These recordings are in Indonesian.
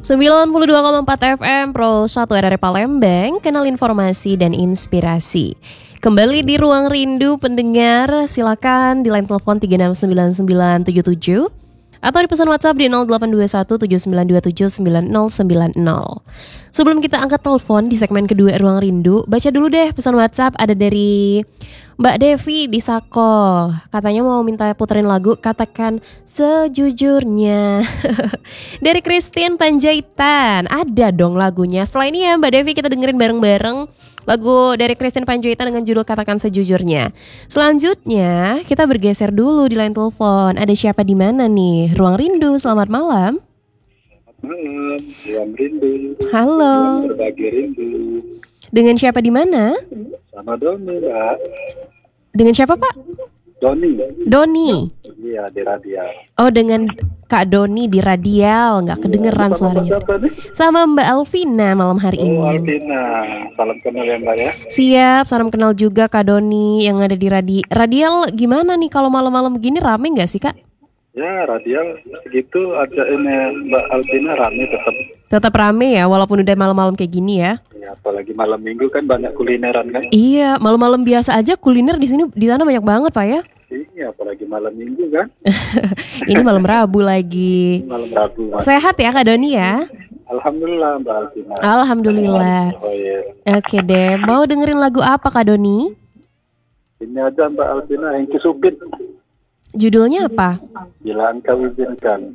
92,4 FM Pro 1 RRI Palembang, kenal informasi dan inspirasi. Kembali di Ruang Rindu pendengar, silakan di line telepon 369977 atau di pesan WhatsApp di 082179279090. Sebelum kita angkat telepon di segmen kedua Ruang Rindu, baca dulu deh pesan WhatsApp. Ada dari Mbak Devi di Sako. Katanya mau minta puterin lagu Katakan Sejujurnya dari Christine Panjaitan. Ada dong lagunya. Setelah ini ya Mbak Devi, kita dengerin bareng-bareng lagu dari Christine Panjaitan dengan judul Katakan Sejujurnya. Selanjutnya kita bergeser dulu di line telepon. Ada siapa di mana nih? Ruang Rindu, selamat malam. Malam, Ruang Rindu. Halo. Berbagi rindu. Dengan siapa di mana? Sama Doni, Mbak. Dengan siapa, Pak? Doni. Doni. Iya, di Radial. Oh, dengan Kak Doni di Radial. Nggak kedengeran suaranya. Sama Mbak Alvina malam hari ini. Oh, Alvina. Salam kenal ya, Mbak ya. Siap, salam kenal juga Kak Doni yang ada di Radial. Gimana nih kalau malam-malam begini, rame nggak sih, Kak? Ya, Radial segitu aja ini Mbak Alvina, rame tetap. Tetap rame ya, walaupun udah malam-malam kayak gini ya. Ya, apalagi malam minggu kan banyak kulineran kan. Iya, malam-malam biasa aja kuliner di sini di sana banyak banget, Pak ya. Iya, apalagi malam minggu kan. Ini malam Rabu lagi. Malam Rabu. Mas. Sehat ya Kak Doni ya? Alhamdulillah Mbak Alvina. Alhamdulillah. Oh iya. Oke deh, mau dengerin lagu apa Kak Doni? Ini aja Mbak Alvina yang Supit. Judulnya apa? Bila engkau izinkan.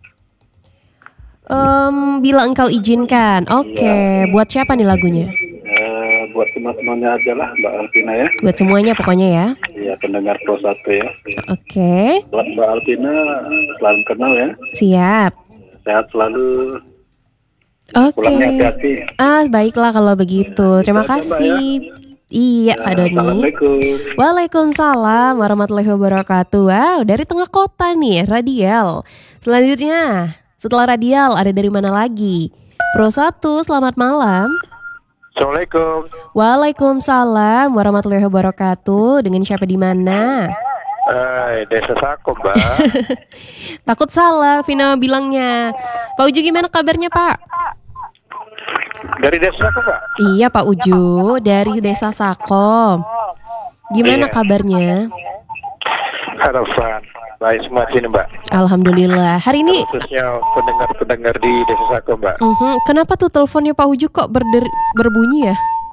Bila engkau izinkan. Oke, buat siapa nih lagunya? Buat teman-temannya aja lah Mbak Alvina ya. Buat semuanya pokoknya ya. Iya, pendengar Pro 1 ya. Oke. Buat Mbak Alvina, selalu kenal ya. Siap. Sehat selalu. Oke. Pulangnya hati-hati. Baiklah kalau begitu. Terima kasih. Iya Kak Doni. Assalamualaikum. Waalaikumsalam warahmatullahi wabarakatuh. Wow, dari tengah kota nih, Radial. Selanjutnya, setelah Radial ada dari mana lagi? Pro 1, selamat malam. Assalamualaikum. Waalaikumsalam warahmatullahi wabarakatuh. Dengan siapa di mana? Desa Sako, Mbak. Takut salah Vina bilangnya. Pak Uju gimana kabarnya, Pak? Dari Desa Sako, Pak? Iya, Pak Uju dari Desa Sakom. Gimana kabarnya? Harapan baik semua sini, Mbak. Alhamdulillah. Hari ini khususnya pendengar-pendengar di Desa Sako, Mbak. Kenapa tuh teleponnya Pak Uju kok berbunyi ya?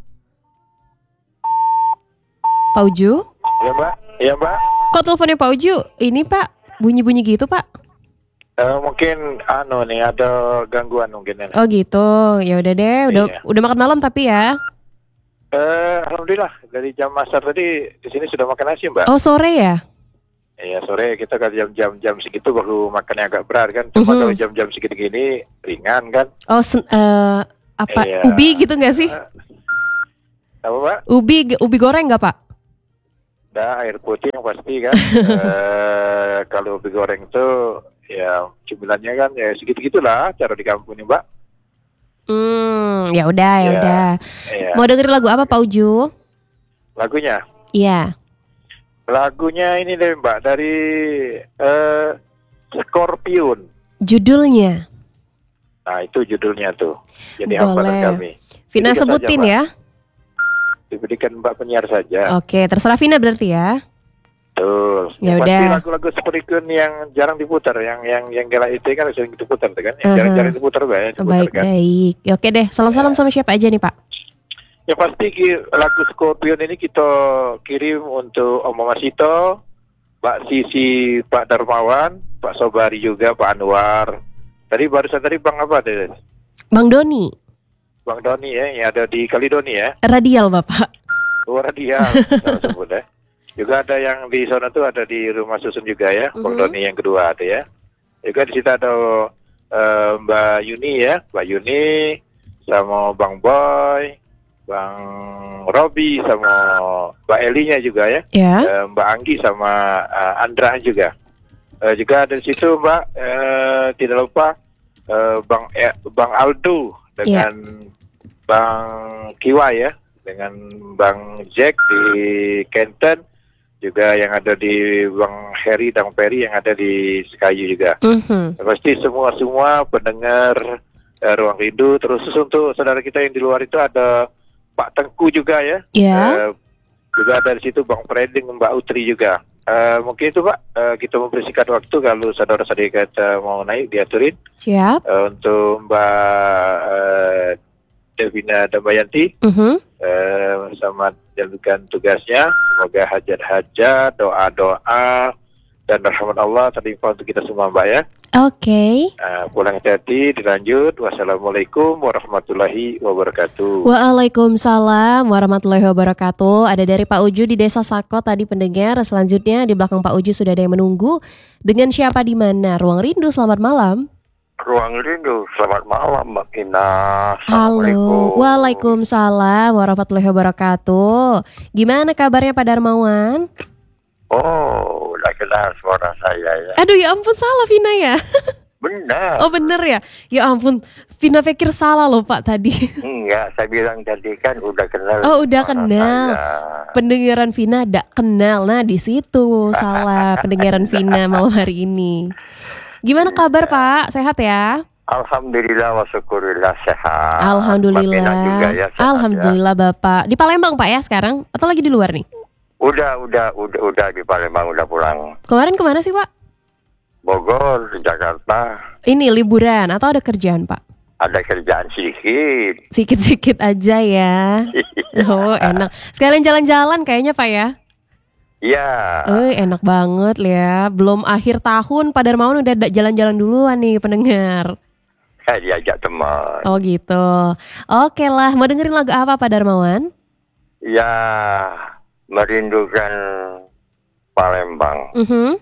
Pak Uju? Iya, Mbak. Iya, Mbak. Kok teleponnya Pak Uju ini, Pak, bunyi-bunyi gitu, Pak? Mungkin nih ada gangguan mungkin. Oh gitu. Ya udah deh, udah makan malam tapi ya. Alhamdulillah dari jam asar tadi di sini sudah makan nasi, Mbak. Oh, sore ya? Iya, sore kita kan jam segitu baru makannya agak berat kan. Cuma kalau jam-jam segitu gini ringan kan. Oh, ubi gitu nggak sih? Apa, Pak? Ubi goreng nggak, Pak? Ada air putih yang pasti kan. Kalau ubi goreng itu ya cemilannya kan ya segitu-gitulah cara di kampung ini, Mbak. Ya udah. Iya. Mau dengerin lagu apa, Pak Uju? Lagunya? Iya. Lagunya ini deh, Mbak, dari Scorpion. Judulnya? Nah, itu judulnya tuh. Jadi boleh. Kami. Vina sebutin saja, ya. Diberikan Mbak penyiar saja. Oke, terserah Vina berarti ya. Betul. Ya pasti udah. Lagu-lagu Scorpion yang jarang diputar, yang Gela itu kan sering diputar kan. Yang jarang-jarang diputar, Mbak. Baik. Ya, oke deh. Salam-salam sama siapa aja nih, Pak? Ya pasti lagu Scorpion ini kita kirim untuk Om Masito, Pak Sisi, Pak Darmawan, Pak Sobari juga, Pak Anwar. Barusan tadi Bang apa deh? Bang Doni. Bang Doni ya, yang ada di Kalidoni ya. Radial, Bapak. Oh, Radial. Sebut ya. Juga ada yang di sana tuh, ada di Rumah Susun juga ya. Bang Doni yang kedua ada ya. Juga di situ ada Mbak Yuni ya, Mbak Yuni sama Bang Boy, Bang Robi sama Mbak Elinya juga ya. Mbak Anggi sama Andra juga. Juga ada di situ Mbak, tidak lupa Bang Aldo dengan Bang Kiwa ya, dengan Bang Jack di Kenten, juga yang ada di Bang Heri dan Peri yang ada di Sekayu juga. Pasti semua pendengar Ruang Rindu. Terus untuk saudara kita yang di luar itu ada Pak Tengku juga ya. Ya. Juga ada di situ Bang Freding, Mbak Utri juga. Mungkin itu Pak, kita membersihkan waktu kalau saudara-saudara kita mau naik diaturin. Siap. Untuk Mbak Devina Damayanti, selamat jalankan tugasnya. Semoga hajat-hajat, doa-doa, dan rahmat Allah terlimpah untuk kita semua Mbak ya. Oke. Pulang hati-hati, dilanjut. Wassalamualaikum warahmatullahi wabarakatuh. Waalaikumsalam warahmatullahi wabarakatuh. Ada dari Pak Uju di Desa Sako tadi pendengar. Selanjutnya di belakang Pak Uju sudah ada yang menunggu. Dengan siapa di mana? Ruang Rindu, selamat malam. Ruang Rindu, selamat malam Mbak Kina. Halo. Waalaikumsalam warahmatullahi wabarakatuh. Gimana kabarnya Pak Darmawan? Oh, udah kenal suara saya ya. Aduh ya ampun, salah Vina ya. Benar. Oh bener ya. Ya ampun, Vina pikir salah loh Pak tadi. Enggak, saya bilang tadi kan udah kenal. Oh udah suara kenal. saya. Pendengaran Vina tidak kenal. Nah di situ salah pendengaran Vina malam hari ini. Gimana kabar Pak? Sehat ya? Alhamdulillah wa syukurillah sehat. Alhamdulillah. Mbak Kina juga ya, sehat Alhamdulillah Bapak. Di Palembang Pak ya sekarang? Atau lagi di luar nih? ya. Udah di Palembang, udah pulang. Kemarin kemana sih Pak? Bogor, Jakarta. Ini liburan atau ada kerjaan Pak? Ada kerjaan sedikit. Sikit-sikit aja ya. Oh enak. Sekalian jalan-jalan kayaknya Pak ya? Iya. Enak banget ya. Belum akhir tahun Pak Darmawan udah jalan-jalan duluan nih pendengar. Saya diajak teman. Oh gitu. Oke lah, mau dengerin lagu apa Pak Darmawan? Ya, merindukan Palembang.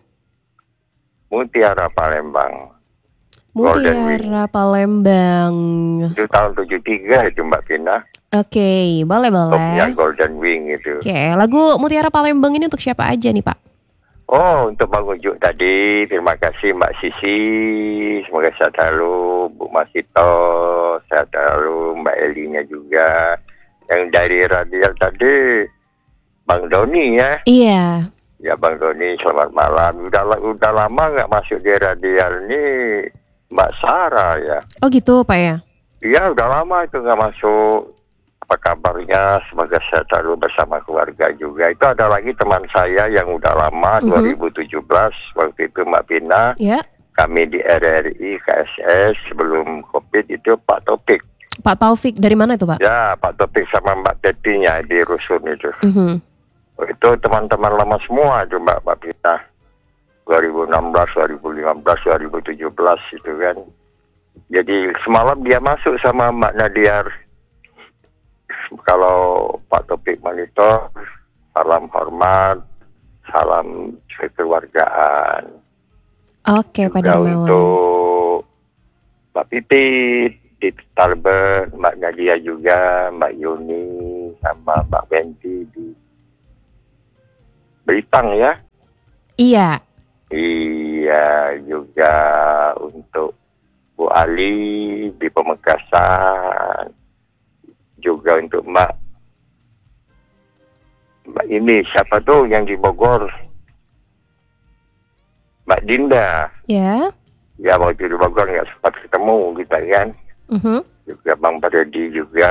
Mutiara Palembang. Golden Wing. Mutiara Palembang. Itu tahun 73 itu Mbak Pina. Oke, boleh. Topnya Golden Wing itu. Oke, lagu Mutiara Palembang ini untuk siapa aja nih Pak? Oh, untuk Bang Ujuk tadi, terima kasih Mbak Sisi. Semoga sehat selalu, Bu Masito, sehat selalu, Mbak Elinya juga. Yang dari Radial tadi, Bang Doni ya. Iya. Ya Bang Doni, selamat malam. Udah lama nggak masuk di Radial nih, Mbak Sarah ya. Oh gitu Pak ya? Iya, udah lama itu nggak masuk. Apa kabarnya? Semoga sehat selalu bersama keluarga juga. Itu ada lagi teman saya yang udah lama, 2017, waktu itu Mbak Pina. Ya. Kami di RRI, KSS, sebelum COVID itu Pak Topik. Pak Taufik, dari mana itu Pak? Ya, Pak Topik sama Mbak Tetinya di Rusun itu. Itu teman-teman lama semua itu Mbak Pina. 2016, 2015, 2017 itu kan. Jadi semalam dia masuk sama Mbak Nadiar. Kalau Pak Topik monitor, salam hormat, salam kekeluargaan. Oke Pak Juga Darmawan. untuk Mbak Pipit di Talbert, Mbak Nadia juga, Mbak Yuni, sama Mbak Benti di Belitang ya. Iya. Iya, juga untuk Bu Ali di Pemekasan. Juga untuk Mbak ini siapa tuh yang di Bogor? Mbak Dinda. Ya. Ya waktu di Bogor nggak sempat ketemu kita kan. Juga Bang Paredi juga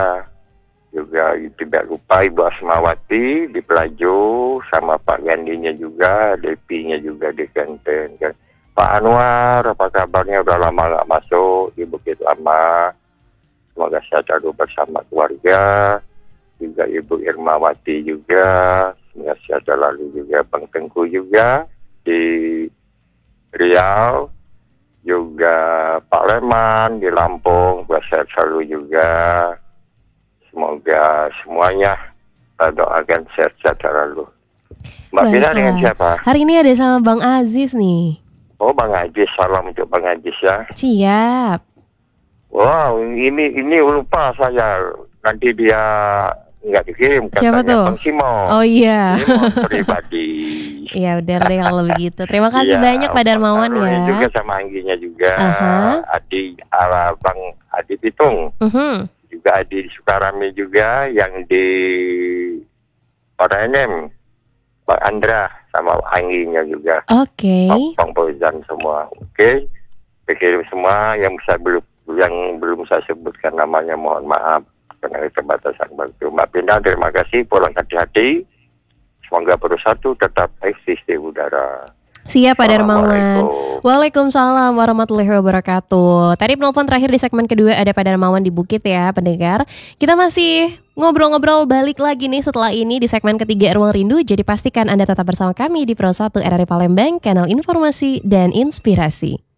tidak lupa Ibu Asmawati di Pelajo, sama Pak Gandinya juga, Depinya juga di Kenten kan. Pak Anwar, apa kabarnya? Udah lama nggak masuk di Bukit Lama. Semoga sehat selalu bersama keluarga. Juga Ibu Irmawati juga. Semoga sehat selalu juga. Bang Tengku juga di Riau. Juga Pak Leman di Lampung. Semoga sehat selalu juga. Semoga semuanya kita doakan sehat-sehat selalu. Mbak Pina dengan siapa? Hari ini ada sama Bang Aziz nih. Oh, Bang Aziz. Salam untuk Bang Aziz ya. Siap. Wow, ini lupa saya. Nanti dia nggak dikirim Siapa katanya tuh? Bang Simo. Oh iya. Simo pribadi. Ya udah deh kalau begitu. Terima kasih banyak Pak Darmawan ya. Juga sama Angginya juga. Adi Bang Adi Pitung. Juga Adi Sukarami juga yang di Paranem. Bang Andra sama Angginya juga. Oke. Bang Fauzan semua. Oke. Pikirin semua yang bisa belum yang belum saya sebutkan namanya mohon maaf karena keterbatasan waktu. Mbak Pinang, terima kasih, pulang hati-hati. Semoga bersatu tetap eksis di udara. Siap Pak Darmawan. Assalamualaikum. Waalaikumsalam warahmatullahi wabarakatuh. Tadi penelpon terakhir di segmen kedua ada Pak Darmawan di Bukit ya pendengar. Kita masih ngobrol-ngobrol balik lagi nih setelah ini di segmen ketiga Ruang Rindu. Jadi pastikan Anda tetap bersama kami di Pro 1 RRI Palembang, kanal informasi dan inspirasi.